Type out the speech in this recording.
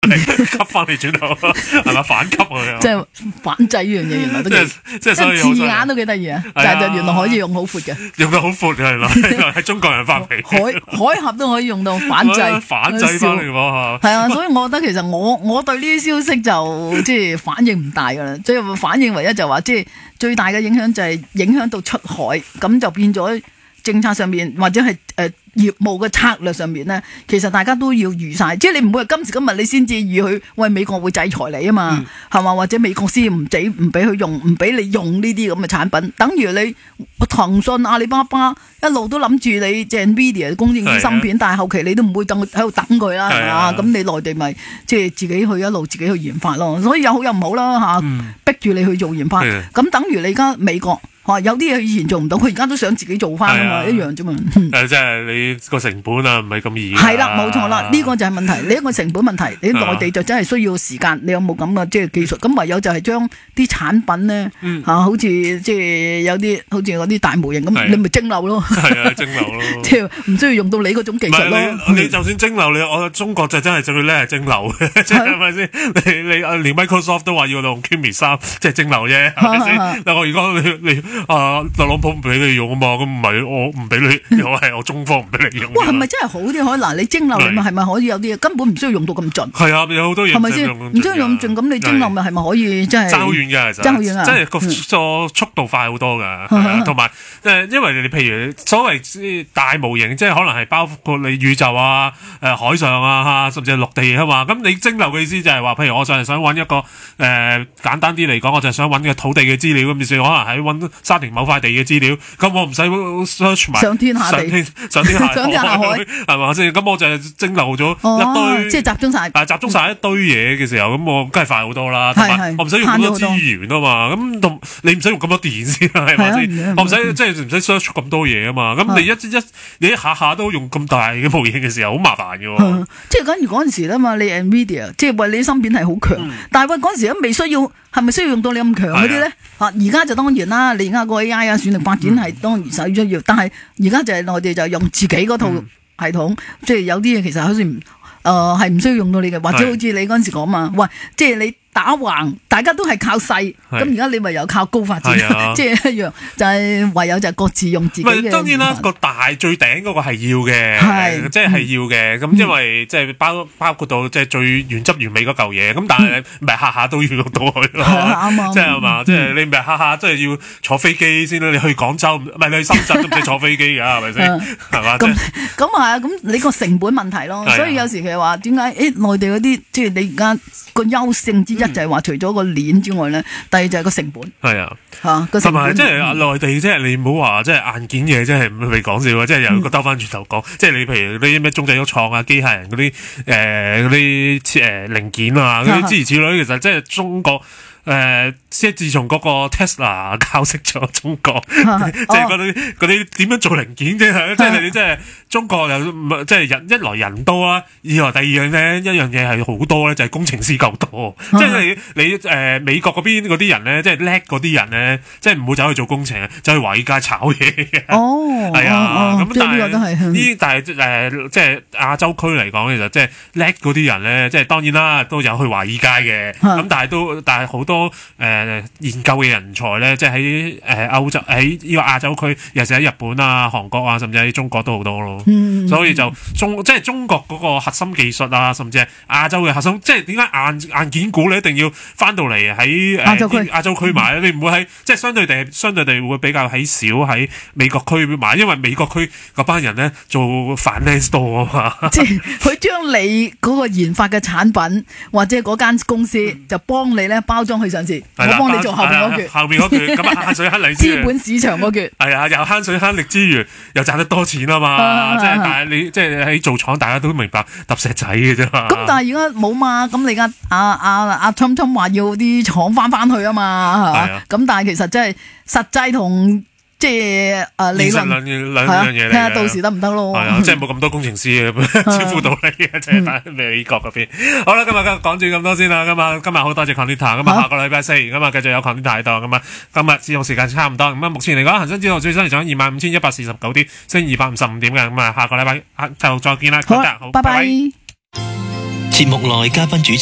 吸翻你轉頭，係咪反吸啊？ 即係反制呢樣嘢，原來都即係所以字眼都幾得意啊！但係就原來可以用好闊嘅， 用得好闊嘅，原來係中國人發明。 海峽都可以用到反制翻嚟喎。 係啊，所以我覺得其實我對呢啲消息就即係反應唔大噶啦，即係反應唯一就話即係最大嘅影響就係影響到出海，咁就變咗政策上面或者係業務嘅策略上面咧，其實大家都要預晒，即係你唔會係今時今日你先至預去喂美國會制裁你啊嘛，係嘛？或者美國先唔俾佢用，唔俾你用呢啲咁嘅產品，等於你騰訊、阿里巴巴一路都諗住你即係 Nvidia 供應啲芯片，但係後期你都唔會喺度等佢啦，係嘛？咁你內地咪即係自己去一路自己去研發咯，所以有好有唔好啦嚇，逼住你去做研發，咁等於你而家美國。有啲嘢以前做唔到，佢而家都想自己做翻啊嘛，一樣啫嘛。 即係你個成本啊，唔係咁易。 係啦，冇錯啦，呢個就係問題。你一個成本問題，你內地就真係需要時間。你有冇咁嘅即係技術？咁唯有就係將啲產品咧好似即係有啲好似嗰啲大模型咁，你咪蒸餾咯。係啊，蒸餾咯。即係唔需要用到你嗰種技術咯。 你就算蒸餾，我中國就真係最叻係蒸餾嘅，即係咪先？你連 Microsoft 都話要用 Kimi 3，即係蒸餾啫，係咪先？但我如果你特朗普唔俾你用啊嘛，咁唔係我唔俾你，我係我中方唔俾你用。 哇，係咪真係好啲？嗱，你蒸餾你咪係咪可以有啲根本唔需要用到咁盡？ 係啊，有好多嘢係咪先？唔需要用咁盡，咁你蒸餾咪係咪可以真係爭好遠嘅？其實爭好遠啊！即係個速度快好多㗎，同埋因為你譬如所謂大模型，即係可能係包括你宇宙啊、海上啊，甚至係陸地啊嘛。咁你蒸餾嘅意思就係話，譬如我想揾一個簡單啲嚟講，我就係想揾個土地嘅資料咁，可能喺揾沙田某塊地嘅資料，咁我唔使 search 埋上天下地、 上天下海， 係嘛先？咁我就係蒸餾咗一堆， 即係集中晒一堆嘢嘅時候，咁我梗係快好多啦。同埋我唔使用咁多資源啊嘛。咁你唔使用咁多電先係咪先？我唔使即係唔使 search 咁多嘢啊嘛。咁你一下下都用咁大嘅模型嘅時候，好麻煩嘅喎。 即係嗰陣時啦嘛，你 Nvidia 即係為你芯片係好強，但係嗰陣時都未需要。係咪需要用到你咁強嗰啲咧？而家就當然啦，你而家個 AI 啊、算力發展係當然需要，但係而家就係內地就用自己嗰套系統，即係有啲嘢其實好似係唔需要用到你嘅，或者好似你嗰陣時講嘛，喂，即係你打橫，大家都係靠細，咁而家你咪又靠高發展，即係一樣，就係唯有就係各自用自己嘅。 當然啦，個大最頂嗰個係要嘅，即係要嘅。咁因為即係包括到即係最原汁原味嗰嚿嘢，咁但係唔係下下都要用到佢咯。即係嘛，即係你唔係下下即係要坐飛機先啦。你去廣州唔係你去深圳都唔使坐飛機㗎，係咪先？係嘛？ 咁係啊，咁你個成本問題咯。所以有時其實話點解內地嗰啲即係你而家個優勝之一就係話除咗個鏈之外咧，第二就係個成本。係啊，個成本。同埋即係內地，即係你唔好話即係硬件嘢，即係唔係講笑啊！即係又兜翻轉頭講，即係你譬如啲咩中製喐創啊、機械人嗰啲零件啊，嗰啲諸如此類，其實即係中國。即係自從嗰個 Tesla 教識咗中國，即係嗰啲點樣做零件啫，即係你即係中國又即係一來人多啦，二來第二樣咧一樣嘢係好多咧，就係工程師夠多，即係你美國嗰邊嗰啲人咧，即係叻嗰啲人咧，即係唔會走去做工程，走去華爾街炒嘢嘅。係啊，咁但係即係亞洲區嚟講，其實即係叻嗰啲人咧，即係當然啦，都有去華爾街嘅，咁但係好多研究嘅人才咧，即係喺歐洲喺呢個亞洲區，尤其是喺日本啊、韓國啊，甚至喺中國都好多咯。所以就即係中國嗰個核心技術啊，甚至係亞洲嘅核心，即係點解硬件股你一定要翻到嚟喺亞洲區買咧？你唔會喺即係相對地會比較喺少喺美國區買，因為美國區嗰班人咧做 finance 多啊嘛。即係佢將你嗰個研發嘅產品或者嗰間公司就幫你咧包裝去上市，我幫你做後邊嗰橛，咁啊慳水慳力資本市場嗰橛，係啊，又慳水慳力之餘，又賺得多錢啊嘛！即係但係你即係喺做廠，大家都明白揼石仔嘅啫嘛。咁但係而家冇嘛？咁你而家阿侵話要啲廠翻去啊嘛，係嘛？咁但係其實真係實際同。即係理論兩樣嘢嚟嘅，睇下到時得唔得咯？係啊，即係冇咁多工程師招呼到你嘅，即係喺美國嗰邊。好啦，今日講住咁多先啦。今日好多謝 Conita， 咁啊下個禮拜四咁啊繼續有 Conita 喺度。咁啊今日使用時間差唔多。咁啊目前嚟講，恒生指數最新嚟講25,149點，升255點嘅。咁啊下個禮拜就再見啦。好，拜拜。節目內嘉賓主持